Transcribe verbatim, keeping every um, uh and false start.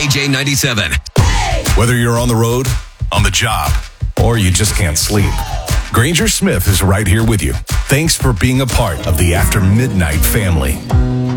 K J ninety-seven. Whether you're on the road, on the job, or you just can't sleep, Granger Smith is right here with you. Thanks for being a part of the After Midnight family.